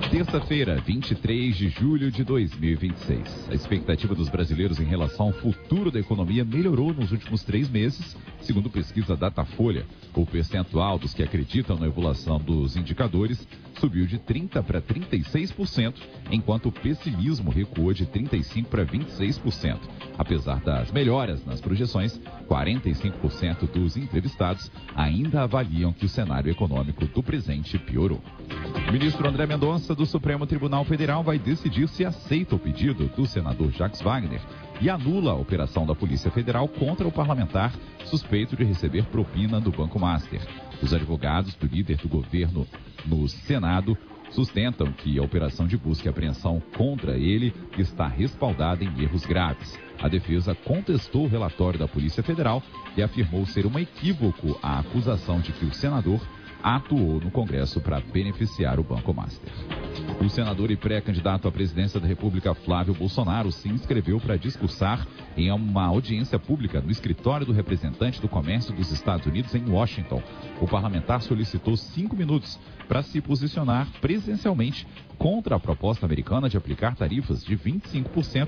Terça-feira, 23 de julho de 2026. A expectativa dos brasileiros em relação ao futuro da economia melhorou nos últimos 3 meses, segundo pesquisa Datafolha. O percentual dos que acreditam na evolução dos indicadores subiu de 30% para 36%, enquanto o pessimismo recuou de 35% para 26%. Apesar das melhoras nas projeções, 45% dos entrevistados ainda avaliam que o cenário econômico do presente piorou. O ministro André Mendonça, do Supremo Tribunal Federal, vai decidir se aceita o pedido do senador Jacques Wagner e anula a operação da Polícia Federal contra o parlamentar suspeito de receber propina do Banco Master. Os advogados do líder do governo no Senado sustentam que a operação de busca e apreensão contra ele está respaldada em erros graves. A defesa contestou o relatório da Polícia Federal e afirmou ser um equívoco a acusação de que o senador atuou no Congresso para beneficiar o Banco Master. O senador e pré-candidato à presidência da República, Flávio Bolsonaro, se inscreveu para discursar em uma audiência pública no escritório do representante do comércio dos Estados Unidos em Washington. O parlamentar solicitou 5 minutos para se posicionar presencialmente contra a proposta americana de aplicar tarifas de 25%